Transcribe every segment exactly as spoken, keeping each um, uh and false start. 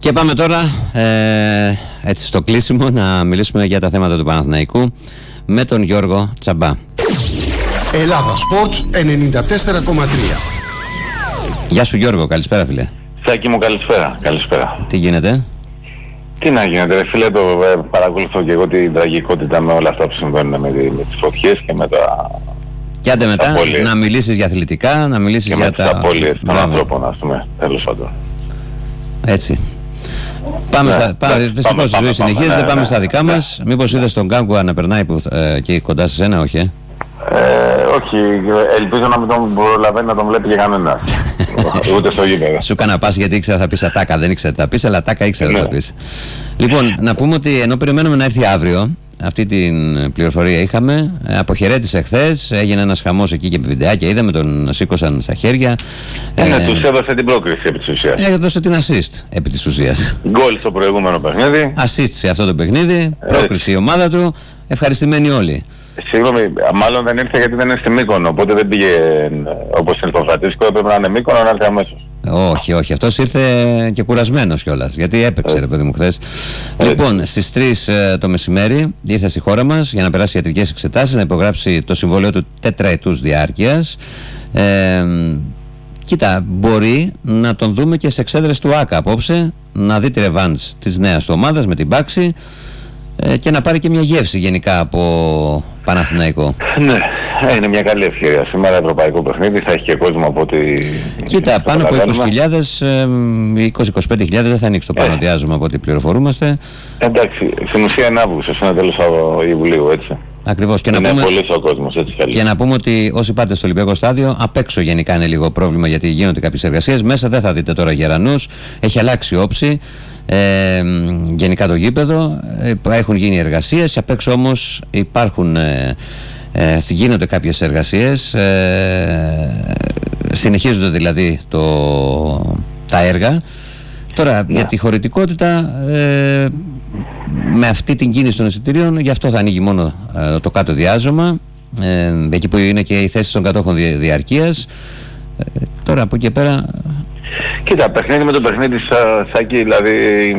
Και πάμε τώρα ε, έτσι στο κλείσιμο να μιλήσουμε για τα θέματα του Παναθηναϊκού με τον Γιώργο Τσαμπά. Ελλάδα Sports ενενήντα τέσσερα κόμμα τρία. Γεια σου Γιώργο, καλησπέρα φίλε. Σάκη μου, καλησπέρα, καλησπέρα. Τι γίνεται? Τι να γίνεται ρε φίλε, το ε, παρακολουθώ και εγώ την τραγικότητα με όλα αυτά που συμβαίνουν με, με τις φωτιές και με τα... Και άντε μετά να μιλήσεις για αθλητικά, να μιλήσεις και για με τα... τις απώλειες των ανθρώπων, ας πούμε, τέλος πάντων. Έτσι. Πάμε ναι, στα... Πάμε, δυστυχώς η ζωή συνεχίζεται, ναι, πάμε ναι, στα δικά ναι, μας. Ναι. Μήπως είδες τον Γκάγκουα να περνάει που, ε, εκεί κοντά σε σένα, όχι ε? Ε, όχι, ελπίζω να μην τον προλαβαίνει να τον βλέπει και κανένας. Ούτε στο γήπεδο. Σου έκανα πάση γιατί ήξερα θα πεις ατάκα, δεν ήξερα θα πεις, αλλά ατάκα ήξερα ναι. θα πεις. Λοιπόν, να πούμε ότι ενώ περιμένουμε να έρθει αύριο, αυτή την πληροφορία είχαμε, αποχαιρέτησε χθες, έγινε ένας χαμός εκεί και βιντεάκια, είδαμε, τον σήκωσαν στα χέρια. Ε, ναι, ε, τους έδωσε την πρόκριση επί της ουσίας. Έδωσε την assist επί της ουσίας. Γκολ στο προηγούμενο παιχνίδι. Assist σε αυτό το παιχνίδι, πρόκριση η ομάδα του, ευχαριστημένοι όλοι. Συγγνώμη, μάλλον δεν ήρθε γιατί δεν είναι στη Μύκονο, οπότε δεν πήγε όπως είναι στο Φραντίσκο, έπρεπε να είναι Μύκονο να έρθει αμέσως. Όχι, όχι, αυτός ήρθε και κουρασμένος κιόλας, γιατί έπαιξε ρε παιδί μου χθες. Λοιπόν, στις τρεις το μεσημέρι ήρθε στη χώρα μας για να περάσει ιατρικές εξετάσεις, να υπογράψει το συμβόλαιο του τετραετούς διάρκειας. Ε, κοίτα, μπορεί να τον δούμε και σε εξέδρες του ΆΚΑ απόψε, να δει τη ρεβάνς της νέας του ομάδας με την Πάξη και να πάρει και μια γεύση γενικά από Παναθηναϊκό. Ναι, είναι μια καλή ευκαιρία. Σήμερα ευρωπαϊκό παιχνίδι, θα έχει και κόσμο από ό,τι... Κοίτα, πάνω από είκοσι χιλιάδες, είκοσι με είκοσι πέντε χιλιάδες δεν θα ανοίξει το πάνω, διάζουμε από ό,τι πληροφορούμαστε. Εντάξει, στην ουσία είναι Αύγουστος, είναι τέλος Ιουλίου, έτσι. Ακριβώς. Και, είναι να πούμε, πολύς ο κόσμος, έτσι καλή. Και να πούμε ότι όσοι πάτε στο Ολυμπιακό Στάδιο, απ' έξω γενικά είναι λίγο πρόβλημα γιατί γίνονται κάποιες εργασίες. Μέσα δεν θα δείτε τώρα γερανούς, έχει αλλάξει όψη. Ε, γενικά το γήπεδο, ε, έχουν γίνει εργασίες, απ' έξω όμως υπάρχουν, ε, ε, γίνονται κάποιες εργασίες, ε, συνεχίζονται δηλαδή το, τα έργα. Τώρα yeah. για τη χωρητικότητα, ε, με αυτή την κίνηση των εισιτηρίων, γι' αυτό θα ανοίγει μόνο ε, το κάτω διάζωμα, ε, εκεί που είναι και η θέση των κατόχων δι, διαρκείας. Ε, τώρα από εκεί πέρα... Κοίτα, παιχνίδι με το παιχνίδι Σα, Σάκη, δηλαδή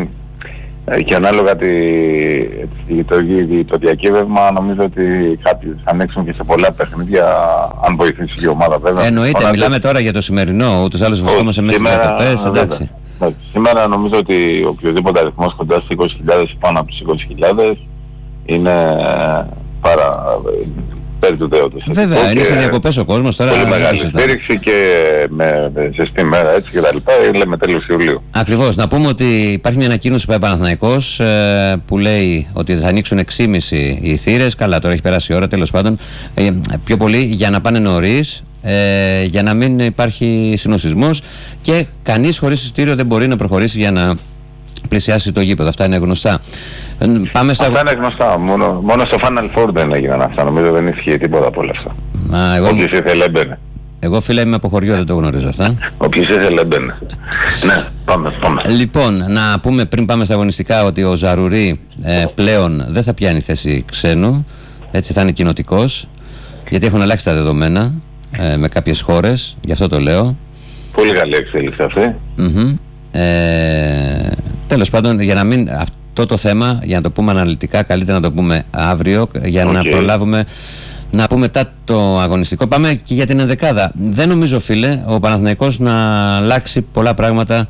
και ανάλογα τη, το, το διακύβευμα, νομίζω ότι κάποιοι θα ανοίξουν και σε πολλά παιχνίδια, αν βοηθήσει η ομάδα βέβαια. Εννοείται, Φωνάτε... μιλάμε τώρα για το σημερινό, ούτως άλλως βρισκόμαστε μέσα στις διακοπές, εντάξει. Βέβαια. Σήμερα νομίζω ότι οποιοδήποτε αριθμός κοντά στις είκοσι χιλιάδες, πάνω από τις είκοσι χιλιάδες, είναι πάρα... πέρι του δέοντος. Βέβαια, είναι σε διακοπές ο κόσμος τώρα. Πολύ μεγάλη στήριξη και με, με ζεστή μέρα έτσι και τα λοιπά, λέμε τέλος Ιουλίου. Ακριβώς. Να πούμε ότι υπάρχει μια ανακοίνωση που πάει Παναθηναϊκός ε, που λέει ότι θα ανοίξουν έξι και μισή οι θύρες. Καλά, τώρα έχει περάσει η ώρα, τέλος πάντων. Ε, πιο πολύ για να πάνε νωρίς, ε, για να μην υπάρχει συνοσισμός και κανείς χωρίς εισιτήριο δεν μπορεί να προχωρήσει για να πλησιάσει το γήπεδο. Αυτά είναι γνωστά. Πάμε στα... Αυτά είναι γνωστά. Μόνο, μόνο στο Final Four δεν έγιναν αυτά. Νομίζω δεν ισχύει τίποτα από όλα αυτά. Μα, εγώ... Όποιος ήθελε έμπαινε. Εγώ φίλε είμαι από χωριό, δεν το γνωρίζω αυτά. Όποιος ήθελε έμπαινε. Ναι, πάμε, πάμε. Λοιπόν, να πούμε πριν πάμε στα αγωνιστικά ότι ο Ζαρουρί ε, πλέον δεν θα πιάνει θέση ξένου. Έτσι θα είναι κοινοτικός. Γιατί έχουν αλλάξει τα δεδομένα ε, με κάποιες χώρες. Γι' αυτό το λέω. Πολύ καλή εξέλιξη αυτή. Mm-hmm. Ε, τέλος πάντων, για να μην αυτό το θέμα, για να το πούμε αναλυτικά, καλύτερα να το πούμε αύριο, για okay. να προλάβουμε να πούμε μετά το αγωνιστικό. Πάμε και για την ενδεκάδα. Δεν νομίζω, φίλε, ο Παναθηναϊκός να αλλάξει πολλά πράγματα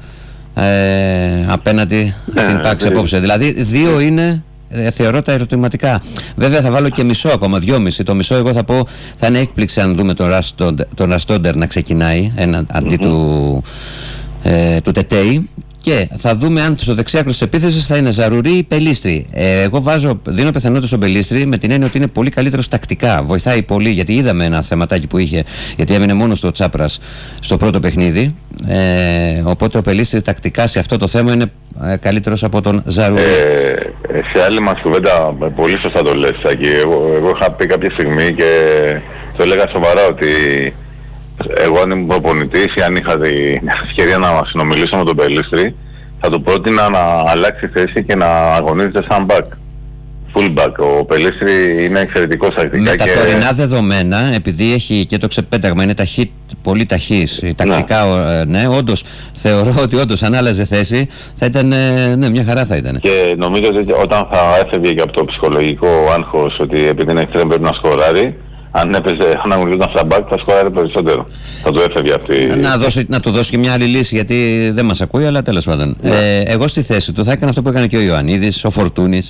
ε, απέναντι yeah, στην Πάξη απόψε. Δηλαδή, δύο είναι, ε, θεωρώ, τα ερωτηματικά. Βέβαια, θα βάλω και μισό ακόμα, δυόμιση. Το μισό, εγώ θα πω, θα είναι έκπληξη αν δούμε τον Ραστόντερ, τον Ραστόντερ να ξεκινάει ένα, αντί mm-hmm. του. Ε, του Τετέι και θα δούμε αν στο δεξιάκρο της επίθεσης θα είναι Ζαρουρί ή Πελίστρη. Ε, εγώ βάζω, δίνω πιθανότητα στον Πελίστρη με την έννοια ότι είναι πολύ καλύτερος τακτικά. Βοηθάει πολύ γιατί είδαμε ένα θεματάκι που είχε, γιατί έμεινε μόνο στο Τσάπρας στο πρώτο παιχνίδι. Ε, οπότε ο Πελίστρη τακτικά σε αυτό το θέμα είναι ε, καλύτερος από τον Ζαρουρί. Ε, σε άλλη μας κουβέντα, πολύ σωστά το λες, Σάκη. Εγώ, εγώ είχα πει κάποια στιγμή και το έλεγα σοβαρά ότι. Εγώ αν ήμουν προπονητής ή αν είχα την ευκαιρία να συνομιλήσω με τον Πελίστρη, θα του πρότεινα να αλλάξει θέση και να αγωνίζεται σαν back. fullback. Ο Πελίστρη είναι εξαιρετικός τακτικά. Με τα και... τωρινά δεδομένα, επειδή έχει και το ξεπέταγμα, είναι ταχύ, πολύ ταχύς, τακτικά, ναι, ναι όντως θεωρώ ότι όντως αν άλλαζε θέση θα ήταν, ναι, μια χαρά θα ήταν. Και νομίζω ότι όταν θα έφευγε και από το ψυχολογικό άγχος ότι επειδή είναι εξτρέμ πρέπει να σκοράρει, αν έπαιζε, αν αγωνιζόταν στα μπακ θα σκοράρει περισσότερο. Θα το έφευγε αυτή. Να, δώσει, να του δώσει και μια άλλη λύση, γιατί δεν μας ακούει, αλλά τέλος πάντων. Ναι. Ε, εγώ στη θέση του θα έκανα αυτό που έκανε και ο Ιωαννίδης, ο Φορτούνης.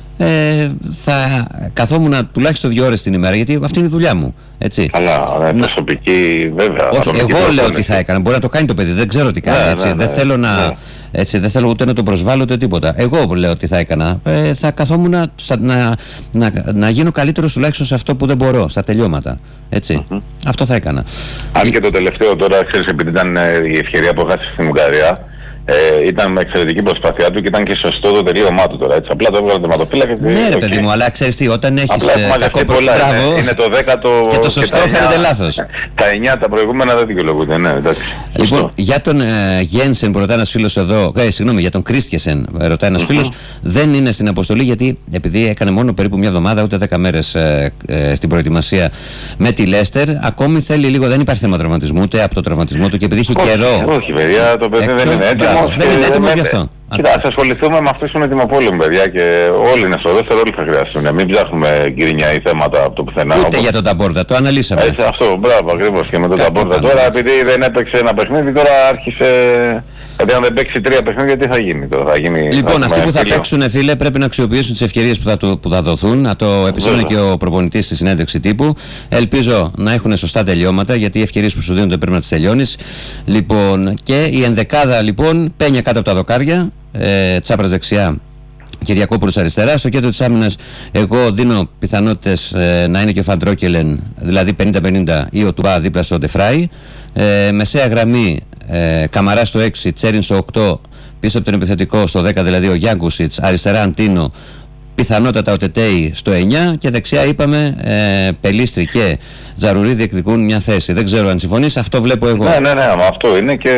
Ε, θα καθόμουν τουλάχιστον δύο ώρες την ημέρα, γιατί αυτή είναι η δουλειά μου. Έτσι. Καλά, ναι, προσωπική βέβαια. Όχι, εγώ λέω τι θα έκανα. Μπορεί να το κάνει το παιδί, δεν ξέρω τι κάνει. Ναι, έτσι. Ναι, ναι, δεν θέλω να. Ναι. Έτσι, δεν θέλω ούτε να τον προσβάλλω ούτε τίποτα. Εγώ λέω τι θα έκανα. Ε, θα καθόμουν να, να, να, να γίνω καλύτερος τουλάχιστον σε αυτό που δεν μπορώ, στα τελειώματα. Έτσι. Mm-hmm. Αυτό θα έκανα. Αν και το τελευταίο τώρα, ξέρεις, επειδή ήταν η ευκαιρία που χάσει στην Ουγγαρία. Ε, ήταν με εξαιρετική προσπάθειά του και ήταν και σωστό το τελείωμά του τώρα. Έτσι. Απλά το έβγαλε το ματοφύλακα. Ναι, ρε παιδί μου, αλλά ξέρεις τι, όταν έχεις κακό προγράμμα. Είναι, είναι το δέκατο. Και το σωστό φαίνεται λάθος. Τα εννιά τα προηγούμενα δεν δικαιολογούνται. Ναι, εντάξει. Λοιπόν, σωστό. Για τον ε, Γένσεν που ρωτάει ένας φίλος εδώ, ε, συγγνώμη, για τον Κρίστιεσεν ρωτάει ένας mm-hmm. φίλος, δεν είναι στην αποστολή γιατί επειδή έκανε μόνο περίπου μια εβδομάδα, ούτε δέκα μέρες ε, ε, στην προετοιμασία με τη Λέστερ, ακόμη θέλει λίγο, δεν υπάρχει θέμα τραυματισμού, ούτε από το τραυματισμό του και επειδή είχε καιρό. Όχι, παιδιά, το παιδί δεν είναι έτοιμο. Δεν είναι έτοιμο γι' αυτό. Κοίτα, ας ασχοληθούμε με αυτούς που είναι ετοιμοπόλεμοι, παιδιά, και όλοι είναι στο δεύτερο, όλοι θα χρειαστούν. Μην ψάχνουμε γκρινιά ή θέματα από το πουθενά. Ούτε όπως... για τον Ταμπόρδα, το αναλύσαμε. Έτσι, αυτό, μπράβο, ακριβώς. Και με τον Ταμπόρδα τώρα, επειδή δεν έπαιξε ένα παιχνίδι, τώρα άρχισε. Δηλαδή, αν δεν παίξει τρία παιχνίδια, τι θα γίνει τώρα, θα γίνει. Λοιπόν, θα αυτοί που θα φίλιο. παίξουν, φίλε, πρέπει να αξιοποιήσουν τις ευκαιρίες που θα, που θα δοθούν. Να το επισήμανε και ο προπονητής στη συνέντευξη τύπου. Ελπίζω να έχουν σωστά τελειώματα, γιατί οι ευκαιρίες που σου δίνονται πρέπει να τις τελειώνεις. Λοιπόν, και η ενδεκάδα, λοιπόν, Πένια κάτω από τα δοκάρια. Ε, Τσάπρας δεξιά, Κυριακόπουλος αριστερά. Στο κέντρο της άμυνας εγώ δίνω πιθανότητες ε, να είναι και ο Φαντρόκελεν, δηλαδή πενήντα πενήντα, ή ο Τουά δίπλα στο Ντεφράι. ε, Μεσαία γραμμή, ε, Καμαρά στο έξι, Τσέριν στο οκτώ, πίσω από τον επιθετικό στο δέκα, δηλαδή ο Γιάνκουσιτς, αριστερά Αντίνο, πιθανότατα ο Τετέι στο εννιά, και δεξιά είπαμε ε, Πελίστρη και Ζαρουρί διεκδικούν μια θέση. Δεν ξέρω αν συμφωνείς, αυτό βλέπω εγώ. Ναι, ναι, ναι, αυτό είναι. Και...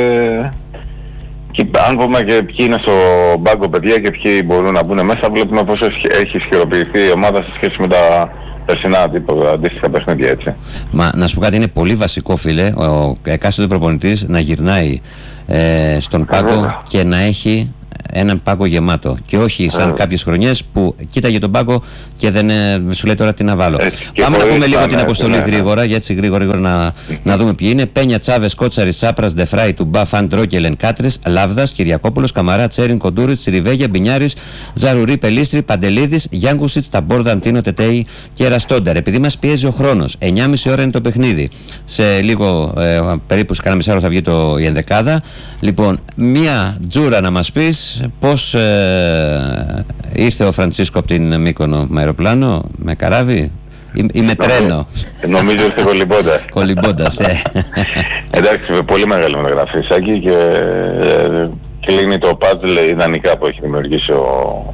Και αν πούμε και ποιοι είναι στο μπάγκο, παιδιά, και ποιοι μπορούν να μπουν μέσα, βλέπουμε πως έχει ισχυροποιηθεί η ομάδα σε σχέση με τα περσινά τύπο, αντίστοιχα παιχνίδια, έτσι. Μα να σου πω κάτι, είναι πολύ βασικό, φίλε, ο εκάστοτε προπονητής να γυρνάει ε, στον πάγκο και να έχει έναν πάγκο γεμάτο. Και όχι σαν κάποιες χρονιές που κοίταγε τον πάγκο και δεν ε, σου λέει τώρα τι να βάλω. Έτσι, πάμε να πούμε λίγο την αποστολή ναι, γρήγορα, για έτσι γρήγορα, γρήγορα να, να δούμε ποιοι είναι. Πένια, Τσάβες, Κότσαρης, Τσάπρας, Ντεφράι, Τουμπά, Φαντρόκελεν, Κάτρες, Λάβδας, Κυριακόπουλος, Καμαρά, Τσέριν, Κοντούριτς, Ριβέγια, Μπινιάρης, Ζαρουρί, Πελίστρη, Παντελίδης, Γιάνκουσιτς, Ταμπόρδα, Αντίνο, Τετέι και Ραστόνταρ. Επειδή μας πιέζει ο χρόνος, εννιά και μισή ώρα είναι το παιχνίδι. Σε λίγο, ε, περίπου σε κάνα μισάρο θα βγει το, η ενδεκάδα. Λοιπόν, μία τζούρα να μας πεις πώς ε, ήρθε ο Φραντσίσκο από την Μύκονο, με αεροπλάνο, με καράβι ή, ή με τρένο? Νομίζω ήρθε κολυμπώντας. Κολυμπώντας, ε. Εντάξει, πολύ μεγάλη μεταγραφή, Σάκη, και ε, κλείνει το παζλ ιδανικά που έχει δημιουργήσει ο,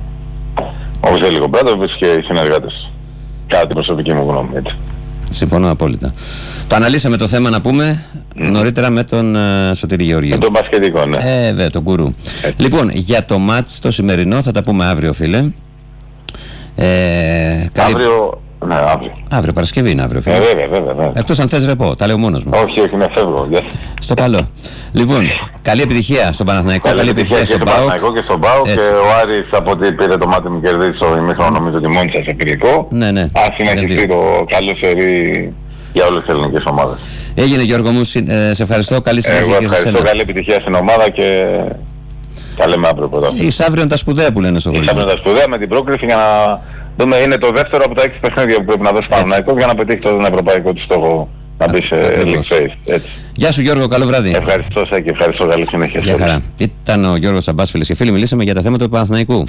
ο Ζέλικο Μπράντοβιτς και οι συνεργάτες. Κάτι προσωπική μου γνώμη, έτσι. Συμφωνώ απόλυτα. Το αναλύσαμε το θέμα, να πούμε, mm. νωρίτερα με τον uh, Σωτήρη Γεωργίου. Με τον μπασκετικό, ναι. Ε, βέβαια, τον γκουρού. Έτσι. Λοιπόν, για το μάτς το σημερινό θα τα πούμε αύριο, φίλε. Ε, καλή... Αύριο, ναι, αύριο. Αύριο, Παρασκευή είναι αύριο, φίλε. Ε, βέβαια, βέβαια, βέβαια. Εκτός αν θες ρεπό, τα λέω μόνος μου. Όχι, όχι, είναι φεύγω. Στο καλό. Λοιπόν, καλή επιτυχία στον Παναθηναϊκό, καλή, καλή επιτυχία στον ΠΑΟΚ. Παναθηναϊκό και στον ΠΑΟΚ, και ο Άρης από ό,τι πήρε το μάτι μου κερδίσει στο ημίχρονο, νομίζω ότι μόνη σας επηρικό. Ναι, ναι. Ας συνεχιστεί το καλό σερί για όλες τις ελληνικές ομάδες. Έγινε, Γιώργο μου, σε ευχαριστώ, καλή συνέχεια. Εγώ ευχαριστώ, καλή επιτυχία στην ομάδα και τα λέμε αύριο πρώτα. Είσαι αύριο τα σπουδαία που λένε στο χωριό. Είσαι αύριο τα σπουδαία με την πρόκριση για να δούμε, είναι το δεύτερο από τα έξι παιχνίδια που πρέπει να δώσει Παναθηναϊκός για να πετύχει τον ευρωπαϊκό του στόχο. Να μπει σε League Phase, έτσι. Γεια σου, Γιώργο, καλό βράδυ. Ευχαριστώ, Σάκη, ευχαριστώ, καλή συνέχεια. Γεια χαρά. Ήταν ο Γιώργος Τσαμπάς, φίλες και φίλοι, μιλήσαμε για τα θέματα του Παναθηναϊκού.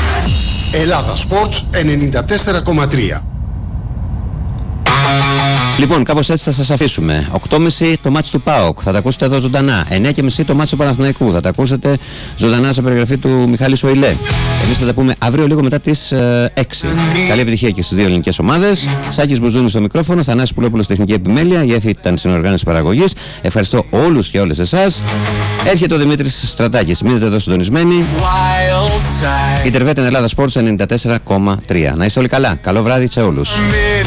Ελλάδα Sports ενενήντα τέσσερα κόμμα τρία. Λοιπόν, κάπως έτσι θα σας αφήσουμε. οκτώ και μισή το μάτς του ΠΑΟΚ, θα τα ακούσετε εδώ ζωντανά. εννιά και μισή το μάτς του Παναθηναϊκού, θα τα ακούσετε ζωντανά σε περιγραφή του Μιχάλη Σοηλέ. Εμείς θα τα πούμε αύριο λίγο μετά τις ε, έξι. Καλή επιτυχία και στις δύο ελληνικές ομάδες. Σάκης Μπουζούνης στο μικρόφωνο, Θανάσης Πουλόπουλος τεχνική επιμέλεια, η Εφη ήταν στην οργάνωση παραγωγής. Ευχαριστώ όλους και όλες εσάς. Έρχεται ο Δημήτρης Στρατάκης. Μείνετε εδώ συντονισμένοι. Ιντερβέτ Ελλάδα Sports ενενήντα τέσσερα κόμμα τρία. Να είστε όλοι καλά. Καλό βράδυ σε όλους.